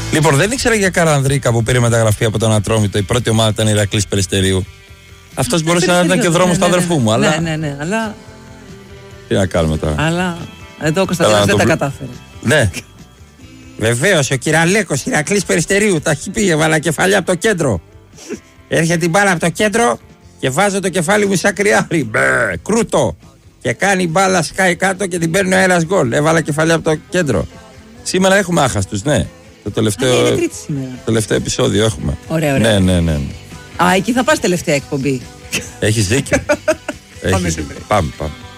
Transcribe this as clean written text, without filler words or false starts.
Λοιπόν, δεν ήξερα για Καρανδρίκα που πήρε μεταγραφή από τον Ατρόμητο. Η πρώτη ομάδα ήταν η Ηρακλής Περιστερίου. Αυτός μπορούσε να ήταν και ο δρόμος του αδερφού μου. Ναι, αλλά. Τι να κάνουμε τώρα. Αλλά εδώ ο Κωνσταντίνος δεν τα κατάφερε. Ναι. Βεβαίως, ο Κυραλέκος Ηρακλής Περιστερίου τα έχει πει, έβαλα κεφαλιά από το κέντρο. Έρχεται την μπάλα από το κέντρο και βάζω το κεφάλι μου σαν κρυάρι. Κρούτο. Και κάνει μπάλα, σκάει κάτω και την παίρνει ο αέρας γκολ. Έβαλα κεφαλιά από το κέντρο. Σήμερα έχουμε άχαστους, ναι. Το τελευταίο επεισόδιο έχουμε. Ωραία. Ναι. Α, εκεί θα πας τελευταία εκπομπή. Έχεις δίκιο. Πάμε.